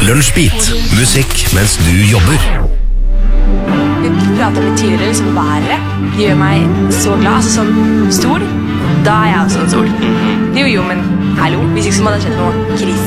Lunsjbeat, musikk mens du jobber. Vi pratet litt tidligere, liksom været. Det gjør meg så glad, altså som stol. Da er jeg også en stol. Jo, men hallo, hvis ikke så må det ha skjedd noe krise.